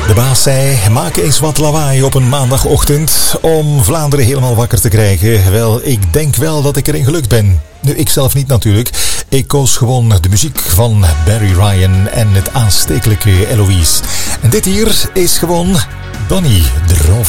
De baas zei, maak eens wat lawaai op een maandagochtend om Vlaanderen helemaal wakker te krijgen. Wel, ik denk wel dat ik erin gelukt ben. Nu, ik zelf niet natuurlijk. Ik koos gewoon de muziek van Barry Ryan en het aanstekelijke Eloise. En dit hier is gewoon Donnie de Rover.